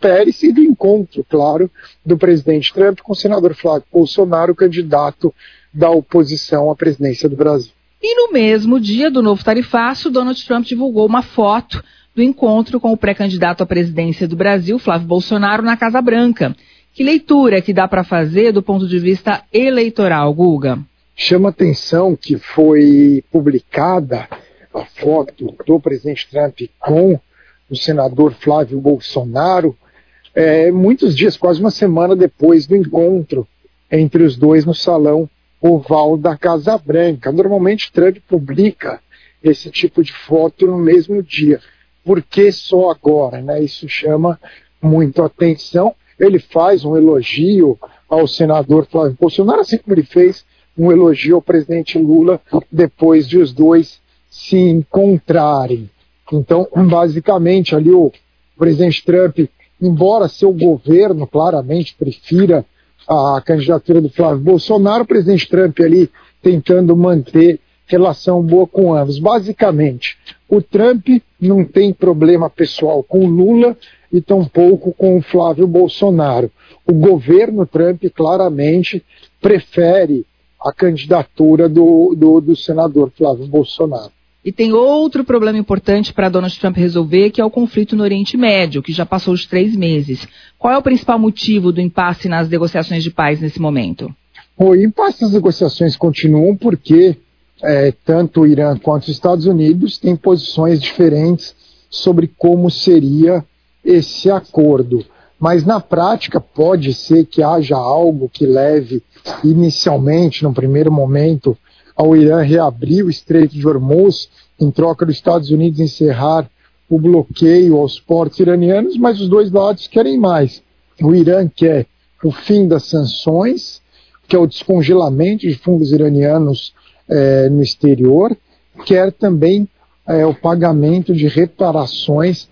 Pérez e do encontro, claro, do presidente Trump com o senador Flávio Bolsonaro, candidato da oposição à presidência do Brasil. E no mesmo dia do novo tarifaço, Donald Trump divulgou uma foto do encontro com o pré-candidato à presidência do Brasil, Flávio Bolsonaro, na Casa Branca. Que leitura que dá para fazer do ponto de vista eleitoral, Guga? Chama atenção que foi publicada a foto do presidente Trump com o senador Flávio Bolsonaro, muitos dias, quase uma semana depois do encontro entre os dois no Salão Oval da Casa Branca. Normalmente Trump publica esse tipo de foto no mesmo dia. Por que só agora, né? Isso chama muito atenção. Ele faz um elogio ao senador Flávio Bolsonaro, assim como ele fez um elogio ao presidente Lula depois de os dois se encontrarem. Então, basicamente, ali o presidente Trump, embora seu governo claramente prefira a candidatura do Flávio Bolsonaro, o presidente Trump ali tentando manter relação boa com ambos. Basicamente, o Trump não tem problema pessoal com o Lula e tampouco com o Flávio Bolsonaro. O governo Trump claramente prefere a candidatura do senador Flávio Bolsonaro. E tem outro problema importante para Donald Trump resolver, que é o conflito no Oriente Médio, que já passou os 3 meses. Qual é o principal motivo do impasse nas negociações de paz nesse momento? O impasse nas negociações continuam porque tanto o Irã quanto os Estados Unidos têm posições diferentes sobre como seria esse acordo. Mas na prática pode ser que haja algo que leve inicialmente, no primeiro momento, ao Irã reabrir o Estreito de Hormuz, em troca dos Estados Unidos encerrar o bloqueio aos portos iranianos, mas os dois lados querem mais. O Irã quer o fim das sanções, que é o descongelamento de fundos iranianos no exterior, quer também o pagamento de reparações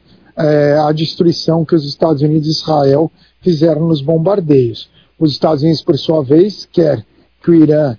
à destruição que os Estados Unidos e Israel fizeram nos bombardeios. Os Estados Unidos, por sua vez, quer que o Irã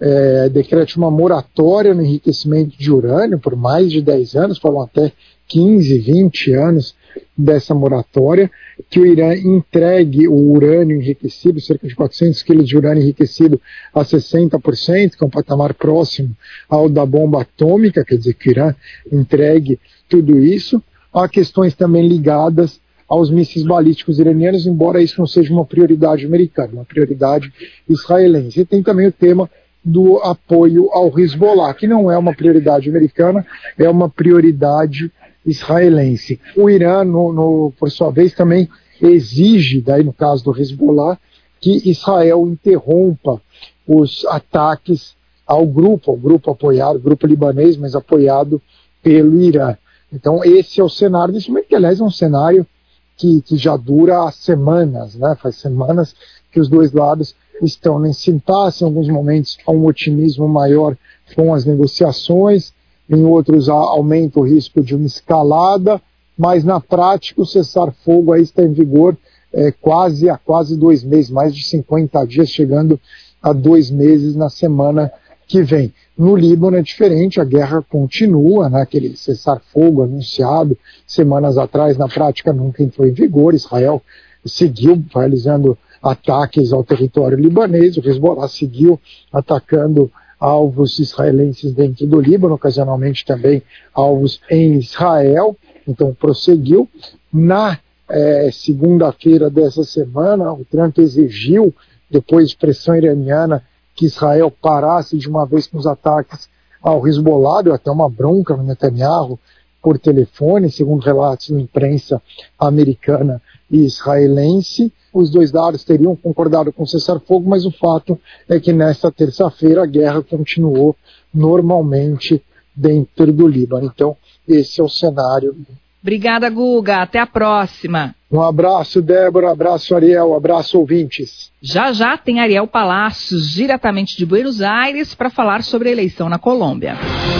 decrete uma moratória no enriquecimento de urânio por mais de 10 anos, falam até 15, 20 anos dessa moratória, que o Irã entregue o urânio enriquecido, cerca de 400 quilos de urânio enriquecido a 60%, que é um patamar próximo ao da bomba atômica, quer dizer, que o Irã entregue tudo isso. Há questões também ligadas aos mísseis balísticos iranianos, embora isso não seja uma prioridade americana, uma prioridade israelense. E tem também o tema do apoio ao Hezbollah, que não é uma prioridade americana, é uma prioridade israelense. O Irã, por sua vez, também exige, daí no caso do Hezbollah, que Israel interrompa os ataques ao grupo apoiado, o grupo libanês, mas apoiado pelo Irã. Então esse é o cenário nesse momento, que aliás é um cenário que já dura há semanas, né? Faz semanas que os dois lados estão nesse impasse. Em alguns momentos há um otimismo maior com as negociações, em outros aumenta o risco de uma escalada, mas na prática o cessar-fogo aí está em vigor há quase 2 meses, mais de 50 dias, chegando a 2 meses na semana que vem. No Líbano é diferente, a guerra continua, né? Aquele cessar-fogo anunciado semanas atrás, na prática nunca entrou em vigor. Israel seguiu realizando ataques ao território libanês, o Hezbollah seguiu atacando alvos israelenses dentro do Líbano, ocasionalmente também alvos em Israel, então prosseguiu. Na segunda-feira dessa semana, o Trump exigiu, depois de pressão iraniana, que Israel parasse de uma vez com os ataques ao Hezbollah, deu até uma bronca no Netanyahu por telefone, segundo relatos da imprensa americana e israelense. Os dois lados teriam concordado com o cessar-fogo, mas o fato é que nesta terça-feira a guerra continuou normalmente dentro do Líbano. Então, esse é o cenário. Obrigada, Guga. Até a próxima. Um abraço, Débora. Abraço, Ariel. Abraço, ouvintes. Já tem Ariel Palacios, diretamente de Buenos Aires, para falar sobre a eleição na Colômbia.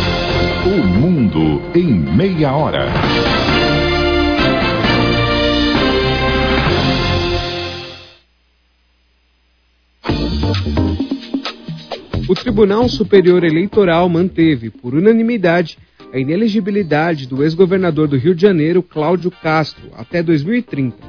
O Mundo em Meia Hora. O Tribunal Superior Eleitoral manteve, por unanimidade, a inelegibilidade do ex-governador do Rio de Janeiro, Cláudio Castro, até 2030.